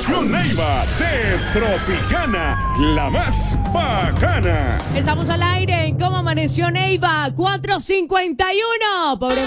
Promoción Neiva de Tropicana, la más bacana. Estamos al aire en Cómo Amaneció Neiva, 4:51. Pobre